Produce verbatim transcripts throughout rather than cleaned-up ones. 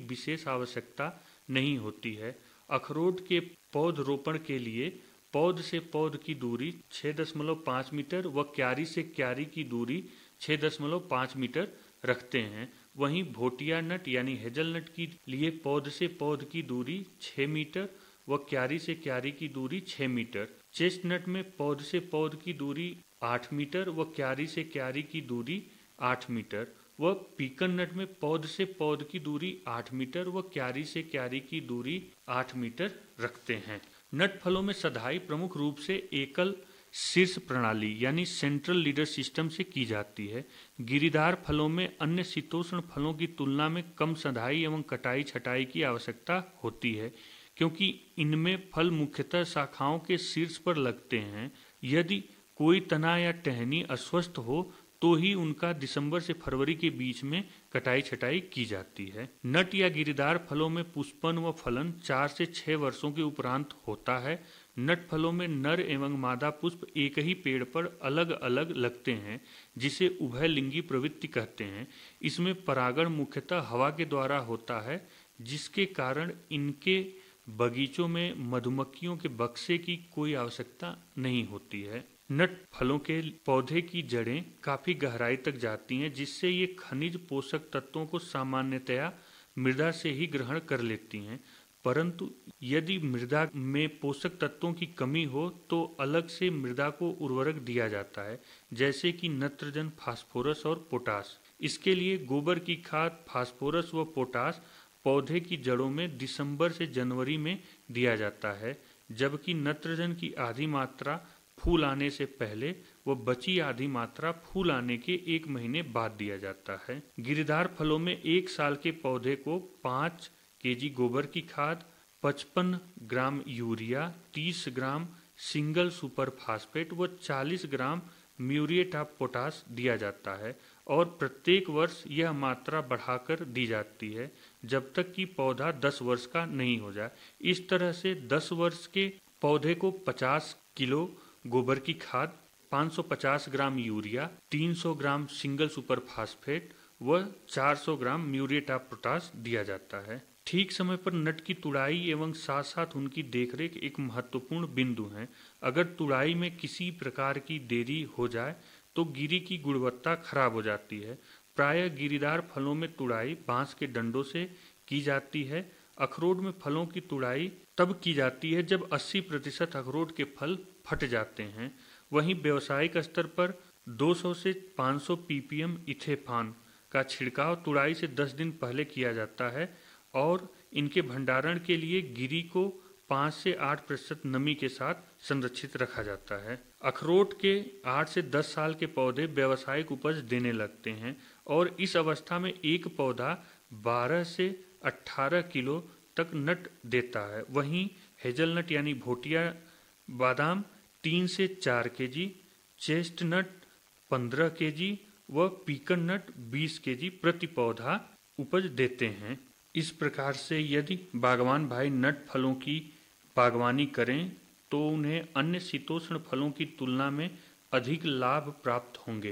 विशेष आवश्यकता नहीं होती है। अखरोट के पौधरोपण के लिए पौध से पौध की दूरी छः दशमलव पाँच मीटर व क्यारी से क्यारी की दूरी छः दशमलव पाँच मीटर रखते हैं। वहीं भोटिया नट यानी हेजलनट के लिए पौध से पौध की दूरी छः मीटर व क्यारी से क्यारी की दूरी छः मीटर। चेस्टनट में पौध से पौध की दूरी आठ मीटर व क्यारी से क्यारी की दूरी आठ मीटर व पीकन नट में पौध से पौध की दूरी आठ मीटर व क्यारी से क्यारी की दूरी आठ मीटर रखते हैं। नट फलों में सधाई प्रमुख रूप से एकल शीर्ष प्रणाली यानी सेंट्रल लीडर सिस्टम से की जाती है। गिरीदार फलों में अन्य शीतोष्ण फलों की तुलना में कम सधाई एवं कटाई छटाई की आवश्यकता होती है, क्योंकि इनमें फल मुख्यतः शाखाओं के शीर्ष पर लगते हैं। यदि कोई तना या टहनी अस्वस्थ हो तो ही उनका दिसंबर से फरवरी के बीच में कटाई छटाई की जाती है। नट या गिरीदार फलों में पुष्पन व फलन चार से छह वर्षों के उपरांत होता है। नट फलों में नर एवं मादा पुष्प एक ही पेड़ पर अलग अलग लगते हैं, जिसे उभयलिंगी प्रवृत्ति कहते हैं। इसमें परागण मुख्यतः हवा के द्वारा होता है, जिसके कारण इनके बगीचों में मधुमक्खियों के बक्से की कोई आवश्यकता नहीं होती है। नट फलों के पौधे की जड़ें काफी गहराई तक जाती हैं, जिससे ये खनिज पोषक तत्वों को सामान्यतया मृदा से ही ग्रहण कर लेती हैं। परंतु यदि मृदा में पोषक तत्वों की कमी हो तो अलग से मृदा को उर्वरक दिया जाता है, जैसे कि नत्रजन, फास्फोरस और पोटास। इसके लिए गोबर की खाद, फास्फोरस व पोटास पौधे की जड़ों में दिसंबर से जनवरी में दिया जाता है, जबकि नत्रजन की आधी मात्रा फूल आने से पहले व बची आधी मात्रा फूल आने के एक महीने बाद दिया जाता है। गिरीदार फलों में एक साल के पौधे को पाँच केजी गोबर की खाद, पचपन ग्राम यूरिया, तीस ग्राम सिंगल सुपर फास्फेट व चालीस ग्राम म्यूरेट ऑफ पोटास दिया जाता है और प्रत्येक वर्ष यह मात्रा बढ़ाकर दी जाती है जब तक कि पौधा दस वर्ष का नहीं हो जाए। इस तरह से दस वर्ष के पौधे को पचास किलो गोबर की खाद, पाँच सौ पचास ग्राम यूरिया, तीन सौ ग्राम सिंगल सुपर फास्फेट व चार सौ ग्राम म्यूरेट ऑफ पोटास दिया जाता है। ठीक समय पर नट की तुड़ाई एवं साथ साथ उनकी देखरेख एक महत्वपूर्ण बिंदु है। अगर तुड़ाई में किसी प्रकार की देरी हो जाए तो गिरी की गुणवत्ता खराब हो जाती है। प्रायः गिरीदार फलों में तुड़ाई बांस के डंडों से की जाती है। अखरोट में फलों की तुड़ाई तब की जाती है जब अस्सी प्रतिशत अखरोट के फल फट जाते हैं। वहीं व्यावसायिक स्तर पर दो सौ से पाँच सौ पीपीएम इथेफॉन का छिड़काव तुड़ाई से दस दिन पहले किया जाता है और इनके भंडारण के लिए गिरी को पाँच से आठ प्रतिशत नमी के साथ संरक्षित रखा जाता है। अखरोट के आठ से दस साल के पौधे व्यावसायिक उपज देने लगते हैं और इस अवस्था में एक पौधा बारह से अठारह किलो तक नट देता है। वहीं हेजलनट यानी भोटिया बादाम तीन से चार केजी, चेस्टनट पंद्रह केजी व पीकन नट बीस केजी प्रति पौधा उपज देते हैं। इस प्रकार से यदि बागवान भाई नट फलों की बागवानी करें तो उन्हें अन्य शीतोष्ण फलों की तुलना में अधिक लाभ प्राप्त होंगे।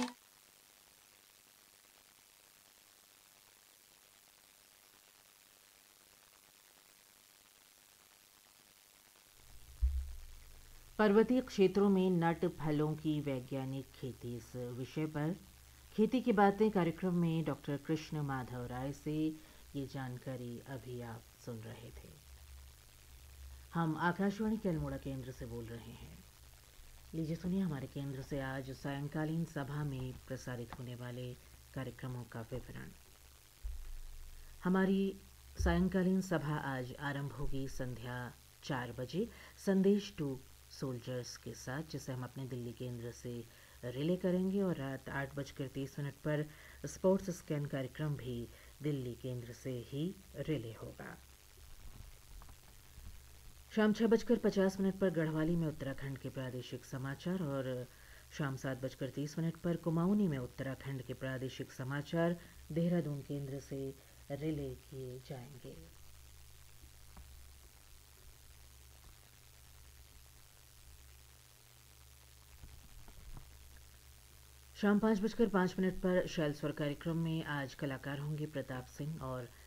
पर्वतीय क्षेत्रों में नट फलों की वैज्ञानिक खेती, इस विषय पर खेती की बातें कार्यक्रम में डॉक्टर कृष्ण माधव राय से ये जानकारी अभी आप सुन रहे थे। हम आकाशवाणी के अल्मोड़ा केंद्र से बोल रहे हैं। लीजिए सुनिए हमारे केंद्र से आज सायंकालीन सभा में प्रसारित होने वाले कार्यक्रमों का विवरण। हमारी सायंकालीन सभा आज आरंभ होगी संध्या चार बजे संदेश टू सोल्जर्स के साथ, जिसे हम अपने दिल्ली केंद्र से रिले करेंगे और रात आठ बजकर तीस मिनट पर स्पोर्ट्स स्कैन कार्यक्रम भी दिल्ली केंद्र से ही रिले होगा। शाम छः बजकर पचास मिनट पर गढ़वाली में उत्तराखंड के प्रादेशिक समाचार और शाम सात बजकर तीस मिनट पर कुमाऊनी में उत्तराखंड के प्रादेशिक समाचार देहरादून केंद्र से रिले किए जाएंगे। शाम पाँच बजकर पाँच मिनट पर शैल स्वर कार्यक्रम में आज कलाकार होंगे प्रताप सिंह और